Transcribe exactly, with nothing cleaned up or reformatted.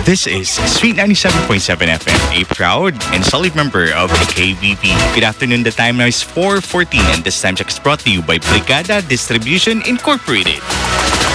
This is Sweet ninety-seven point seven F M, a proud and solid member of the K B P. Good afternoon, the time now is four fourteen and this time check is brought to you by Brigada Distribution Incorporated.